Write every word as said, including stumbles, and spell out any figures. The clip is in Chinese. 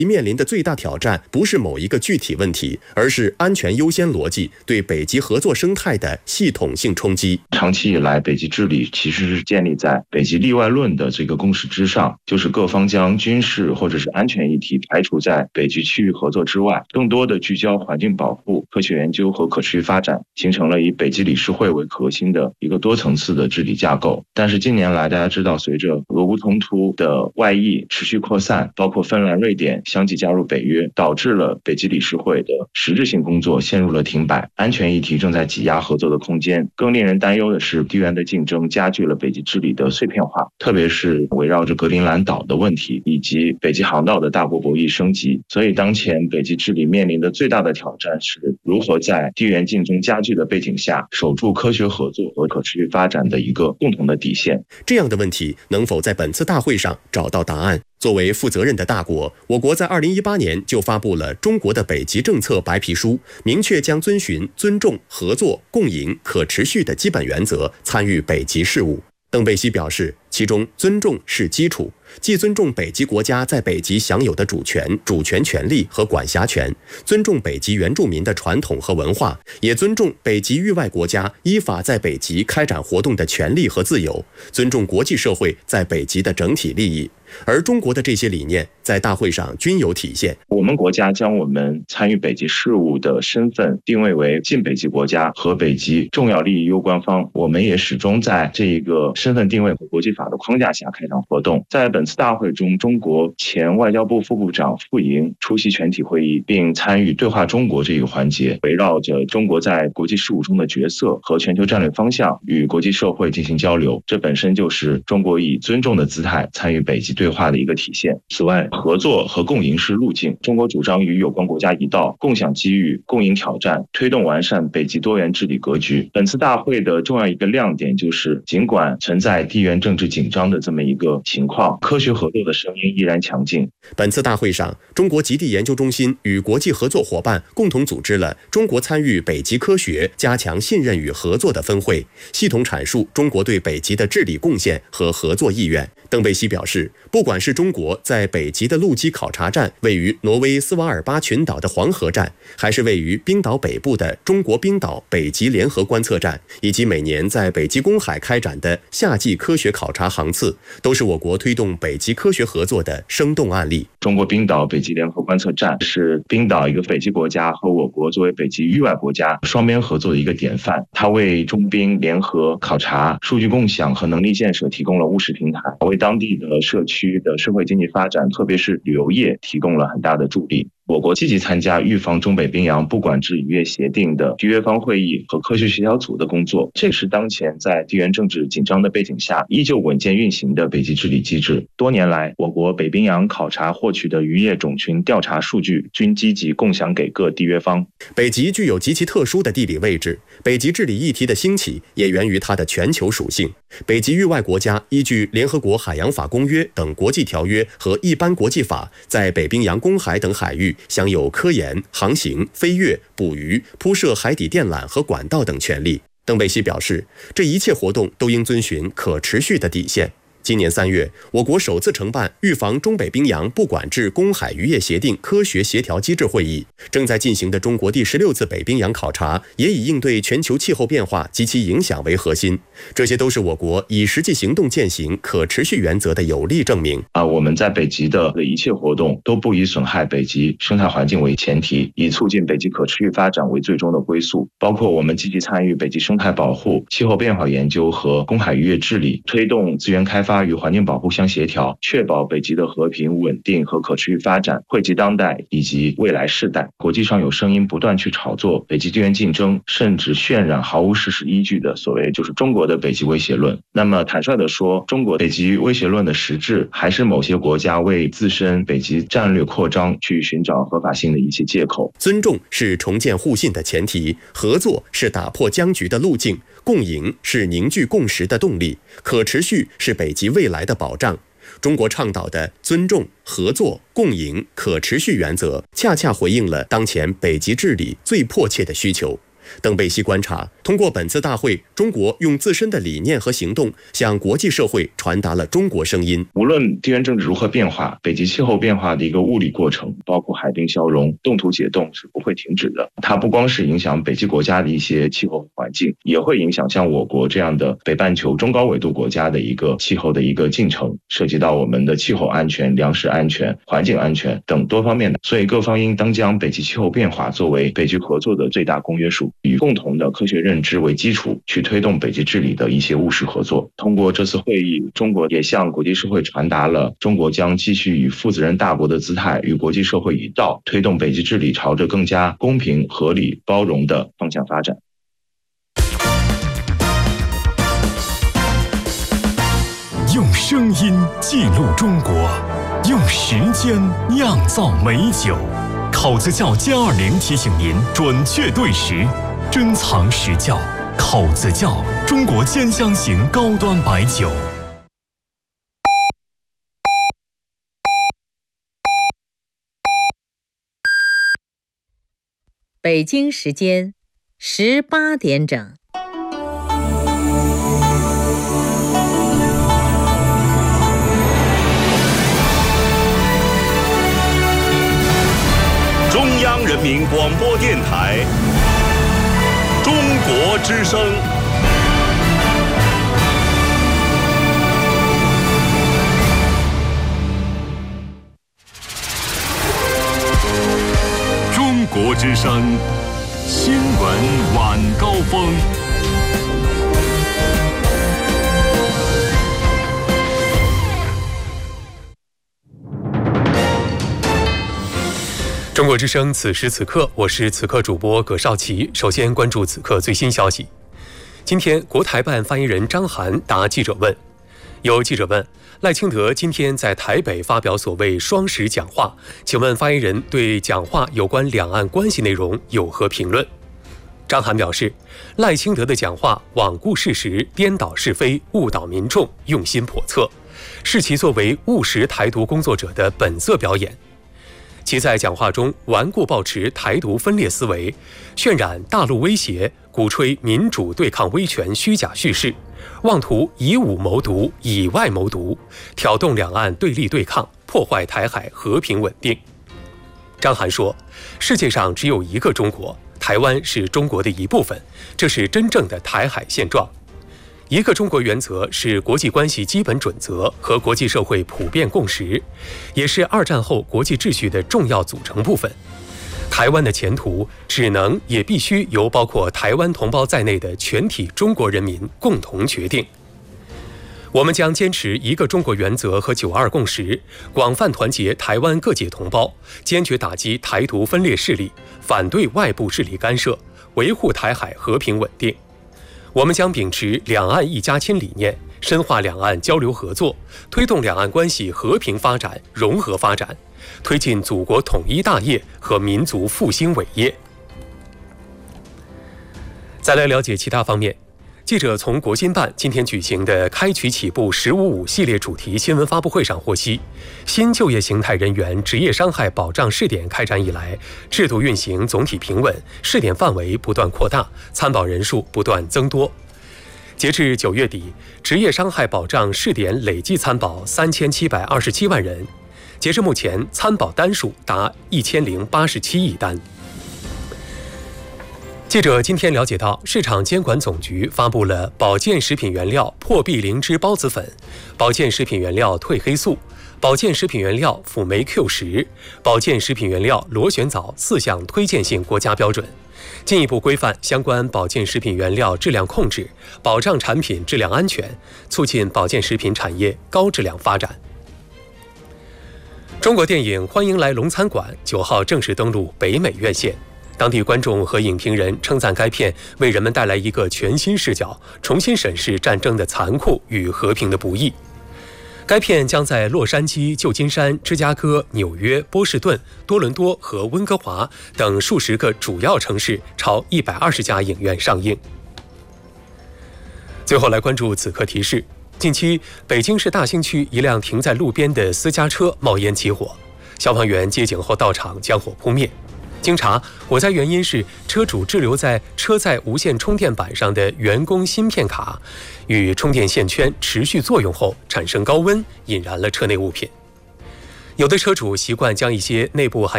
面临的最大挑战不是某一个具体问题，而是安全优先逻辑对北极合作生态的系统性冲击。 长期以来，北极治理其实是建立在北极例外论的这个共识之上，就是各方将军事或者是安全议题排除在北极区域合作之外，更多的聚焦环境保护、科学研究和可持续发展，形成了以北极理事会为核心的一个多层次的治理架构。但是近年来，大家知道，随着俄乌冲突的外溢持续扩散，包括芬兰、瑞典相继加入北约，导致了北极理事会的实质性工作陷入了停摆，安全议题正在挤压合作的空间。更令人担忧的是，地缘的竞争加剧了北极治理的碎片化，特别是围绕着格陵兰岛的问题以及北极航道的大国博弈升级。所以当前北极治理面临的最大的挑战是如何在地缘竞争加剧的背景下，守住科学合作和可持续发展的一个共同的底线。 这样的问题能否在本次大会上找到答案？作为负责任的大国，我国在二零一八年就发布了中国的北极政策白皮书，明确将遵循尊重、合作、共赢、可持续的基本原则参与北极事务。邓贝西表示，其中尊重是基础，既尊重北极国家在北极享有的主权、主权权利和管辖权，尊重北极原住民的传统和文化，也尊重北极域外国家依法在北极开展活动的权利和自由，尊重国际社会在北极的整体利益。而中国的这些理念在大会上均有体现。 我们国家将我们参与北极事务的身份定位为近北极国家和北极重要利益攸关方，我们也始终在这一个身份定位和国际法的框架下开展活动。在本次大会中，中国前外交部副部长傅莹出席全体会议，并参与对话中国这一个环节，围绕着中国在国际事务中的角色和全球战略方向与国际社会进行交流，这本身就是中国以尊重的姿态参与北极对话的一个体现。此外，合作和共赢是路径，中国主张与有关国家一道，共享机遇，共赢挑战，推动完善北极多元治理格局。本次大会的重要一个亮点就是，尽管存在地缘政治紧张的这么一个情况，科学合作的声音依然强劲。 本次大会上，中国极地研究中心与国际合作伙伴共同组织了中国参与北极科学、加强信任与合作的分会，系统阐述中国对北极的治理贡献和合作意愿。邓贝西表示，不管是中国在北极的陆基考察站位于挪威斯瓦尔巴群岛的黄河站，还是位于冰岛北部的中国冰岛北极联合观测站，以及每年在北极公海开展的夏季科学考察航次，都是我国推动北极科学合作的生动案例。 中国冰岛北极联合观测站是冰岛一个北极国家和我国作为北极域外国家双边合作的一个典范，它为中冰联合考察、数据共享和能力建设提供了务实平台，为当地的社区的社会经济发展，特别是旅游业提供了很大的助力。我国积极参加预防中北冰洋不管制渔业协定的缔约方会议和科学协调组的工作，这是当前在地缘政治紧张的背景下依旧稳健运行的北极治理机制。多年来，我国北冰洋考察获取的渔业种群调查数据均积极共享给各缔约方。 北极具有极其特殊的地理位置，北极治理议题的兴起也源于它的全球属性。北极域外国家依据联合国海洋法公约等国际条约和一般国际法，在北冰洋公海等海域享有科研、航行、飞越、捕鱼、铺设海底电缆和管道等权利。邓贝西表示，这一切活动都应遵循可持续的底线。今年三月，我国首次承办预防中北冰洋不管制公海渔业协定科学协调机制会议。正在进行的中国第十六次北冰洋考察，也以应对全球气候变化及其影响为核心。这些都是我国以实际行动践行可持续原则的有力证明。 啊，我们在北极的一切活动都不以损害北极生态环境为前提，以促进北极可持续发展为最终的归宿。包括我们积极参与北极生态保护、气候变化研究和公海渔业治理，推动资源开发与环境保护相协调，确保北极的和平、稳定和可持续发展，惠及当代以及未来世代。国际上有声音不断去炒作北极地缘竞争，甚至渲染毫无事实依据的所谓就是中国的北极威胁论。那么坦率地说，中国北极威胁论的实质还是某些国家为自身北极战略扩张去寻找合法性的一些借口。 尊重是重建互信的前提，合作是打破僵局的路径，共赢是凝聚共识的动力，可持续是北极未来的保障。中国倡导的尊重、合作、共赢、可持续原则，恰恰回应了当前北极治理最迫切的需求。 邓贝西观察，通过本次大会，中国用自身的理念和行动向国际社会传达了中国声音。 无论地缘政治如何变化，北极气候变化的一个物理过程，包括海冰消融、冻土解冻是不会停止的。它不光是影响北极国家的一些气候环境，也会影响像我国这样的北半球中高纬度国家的一个气候的一个进程，涉及到我们的气候安全、粮食安全、环境安全等多方面的。所以各方应当将北极气候变化作为北极合作的最大公约数，以共同的科学认知为基础，去推动北极治理的一些务实合作。通过这次会议，中国也向国际社会传达了中国将继续以负责任大国的姿态与国际社会一道，推动北极治理朝着更加公平、合理、包容的方向发展。 用声音记录中国，用时间酿造美酒。考子窖歼二零提醒您准确对时，珍藏实窖。考子窖，中国兼香型高端白酒。 北京时间十八点整。 中央人民广播电台中国之声。 中国之声新闻晚高峰。 中国之声，此时此刻，我是此刻主播葛少奇。首先关注此刻最新消息。今天，国台办发言人张涵答记者问。有记者问，赖清德今天在台北发表所谓双十讲话，请问发言人对讲话有关两岸关系内容有何评论？张涵表示，赖清德的讲话罔顾事实、颠倒是非、误导民众，用心叵测，是其作为务实台独工作者的本色表演。其在讲话中顽固抱持台独分裂思维，渲染大陆威胁，鼓吹民主对抗威权虚假叙事，妄图以武谋独、以外谋独，挑动两岸对立对抗，破坏台海和平稳定。张涵说，世界上只有一个中国，台湾是中国的一部分，这是真正的台海现状。一个中国原则是国际关系基本准则和国际社会普遍共识，也是二战后国际秩序的重要组成部分。台湾的前途只能也必须由包括台湾同胞在内的全体中国人民共同决定。我们将坚持一个中国原则和九二共识，广泛团结台湾各界同胞，坚决打击台独分裂势力，反对外部势力干涉，维护台海和平稳定。我们将秉持两岸一家亲理念，深化两岸交流合作，推动两岸关系和平发展、融合发展，推进祖国统一大业和民族复兴伟业。再来了解其他方面。记者从国新办今天举行的开局起步十五五系列主题新闻发布会上获悉，新就业形态人员职业伤害保障试点开展以来，制度运行总体平稳，试点范围不断扩大，参保人数不断增多。截至九月底，职业伤害保障试点累计参保三千七百二十七万人，截至目前，参保单数达一千零八十七亿单。记者今天了解到，市场监管总局发布了保健食品原料破壁灵芝孢子粉、保健食品原料褪黑素、保健食品原料辅酶 Q 十、保健食品原料螺旋藻四项推荐性国家标准，进一步规范相关保健食品原料质量控制，保障产品质量安全，促进保健食品产业高质量发展。中国电影《欢迎来龙餐馆》九号正式登陆北美院线。当地观众和影评人称赞该片为人们带来一个全新视角，重新审视战争的残酷与和平的不易。该片将在洛杉矶、旧金山、芝加哥、纽约、波士顿、多伦多和温哥华等数十个主要城市超一百二十家影院上映。最后来关注此刻提示：近期，北京市大兴区一辆停在路边的私家车冒烟起火，消防员接警后到场将火扑灭。 经查，火灾原因是车主滞留在车载无线充电板上的员工芯片卡与充电线圈持续作用后产生高温，引燃了车内物品。有的车主习惯将一些内部含